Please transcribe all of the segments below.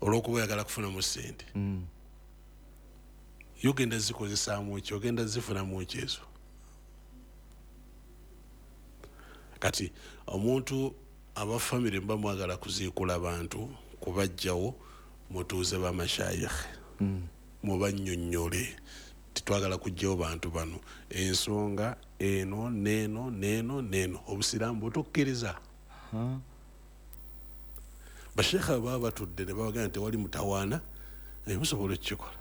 olw'okuba oyagala kufunamu ssente yogenda zikozesaamu ekyo ogenda zifunamu ekyo ezo kati omuntu abafamire mba mwagala kuziikula bantu kubajjawo mutuuze bamashayikh mubannyonnyole titwagala kujjawo bantu bano ensonga eno neeno obusiraamu butukkiriza bashekha baba batudde ne babagamba nti wali mutawaana musobola okukikola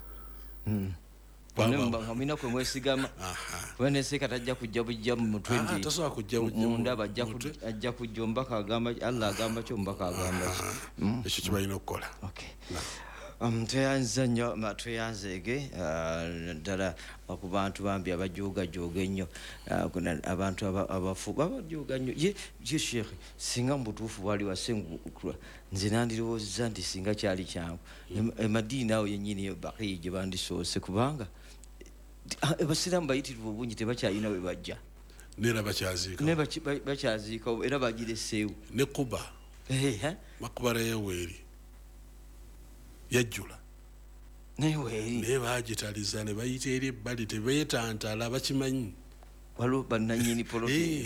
Amina kwe mwesigama weneseka tajja kujja bujja mu 20 tasobola kujja munda ajja kujja mbaka agamba Allah agamba kyo mbaka agamba ekyo kibalina okukola tuyanze nnyo tuyanzeege ddala ku bantu bambi abajuuga ennyo abantu abafu babajuuga nnyo ye Sheikh singa mu butuufu bwali wasengukula nze nandirowoozezza nti singa kyali kyangu Madiina awo yennyini Baqiya gye bandisoose kubanga abasiraamu bayitirivu obungi tebakyalina we bajja nera bakyaziika era bagireseewo ne Quba makubara yeweeri yajjula naye baagitaliza ne bayita eri ebbali tebeetantala bakimanyi waliwo bannannyini poloti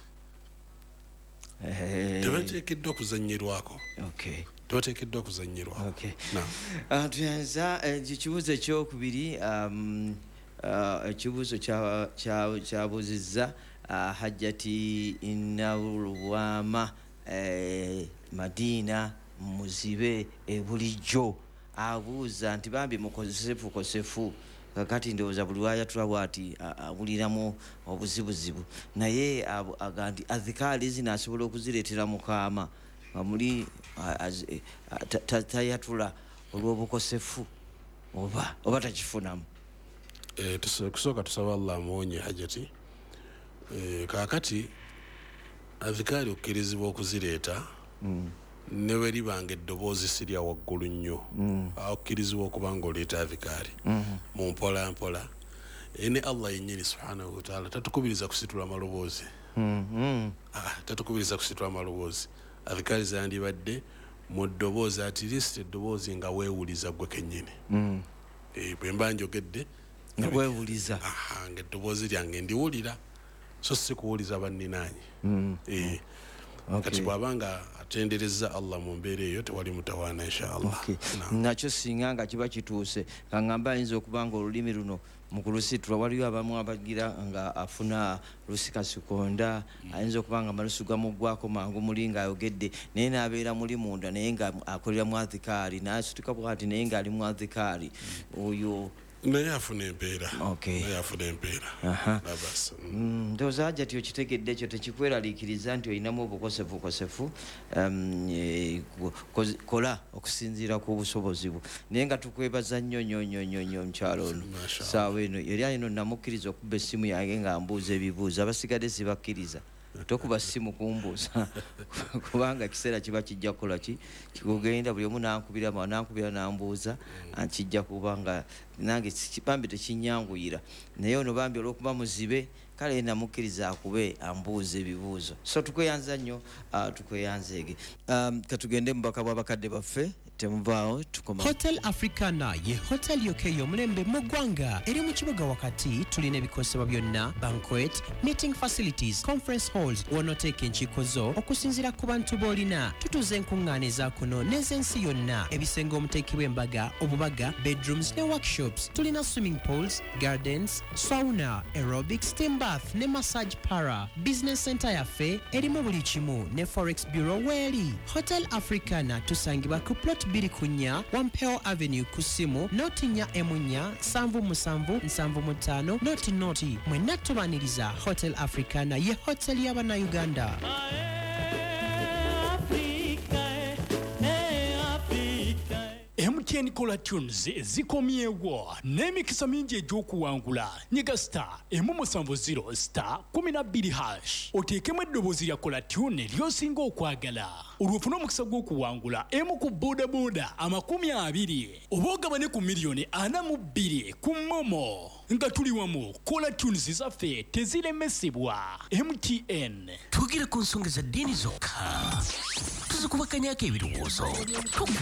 tebateekeddwa okuzannyirwako tebateekeddwa okuzannyirwako tuyanza ekibuuzo ekyokubiri ekibuuzo kyabuuzizza Hajjati Innawulubwama Madiina muzibe bulijjo abuuza nti bambi mukosefu kakati ndowooza buli wayatula bwati awuliramu obuzibuzibu naye aga nti azikaali zino asobola okuzireetera mukaama nga muli tayatula olw'obukosefu oba takifunamu kusooka tusaba Allah amuwonye Hajjati kakati azikaali okkirizibwa okuzireeta ne bwe libanga eddoboozi sirya waggulu nnyo okkirizibwa okubanga oleeta azikaari mu mpolampola ne Allah yennyini subhanahu wataala tatukubiriza kusitula maloboozi tatukubiriza kusitula maloboozi azikaari zandibadde mu ddoboozi at least eddoboozi nga weewuliza gwe kennyini bwe mba njogedde nga weewuliza nga eddoboozi lyange ndiwulira so si kuwuliza banninaanyi kati bwabanga atendereza Allah mu mbeera eyo tewali mutawaana inshallah nakyo singa nga kiba kituuse kaŋŋamba ayinza okubanga olulimi luno mu kulusitula waliwo abamu abagira nga afuna lusikasikonda ayinza okubanga amalusu gamuggwako mangu muli ng'ayogedde naye n'abeera muli munda naye nga akolera mu adhikaari n'asituka bwati naye ng'ali mu adhikaari oyo naye afuna empeera ndowooza Hajjati okitegedde ekyo tekikweraliikiriza nti olinamu obukosefu kola okusinziira ku busobozi bwo naye nga tukwebaza nnyo omukyalo ono saawa eno yali alina namukkiriza okubba essimu yange nga mbuuza ebibuuzo abasigadde sibakkiriza tokuba simu kumbuuza kubanga ekiseera kiba kijja kukola kikugenda buli omu nankubira nambuuza kijja kuba nga nange bambi tekinyanguyira naye ono bambi olw'okuba muzibe kale namukkiriza akube ambuuza ebibuuzo so tukweyanza nnyo tukweyanzeege katugende mu baka bw'abakadde baffe temuvaawo tukoma. Hotel Africana ye hotel yokka ey'omulembe mu ggwanga eri mu kibuga wakati tulina ebikosebwa byonna banquet meeting facilities conference halls wonooteeka enkiiko zo okusinziira ku bantu b'olina tutuuza enkuŋŋaana ezaakuno n'ez'ensi yonna ebisenge omuteekebwa embaga obubaga bedrooms ne workshops tulina swimming pools gardens sauna aerobics steam bath ne massage para business center yaffe erimu buli kimu ne forex bureau weeri. Hotel Africana tusangibwa ku plot 2 Wampeo Avenue ku ssimu noti 4 noti mwenna tubaniriza. Hotel Africana ye hotel y'Abannayuganda. MTN Kola Tunes zikomyewo n'emikisa mingi egy'okuwangula nyiga star emu70 star 12 oteekemu eddoboozi lya Kola Tune ly'osinga okwagala olw'ofuna omukisa gw'okuwangula emu ku bodaboda 20 oba ogabane ku miliyoni 42 ku Momo nga tuli wamu. Kola Tunes zaffe teziremesebwa. MTN tugire ku nsonga za ddiini zokka tuzikubakanyako ebirowoozo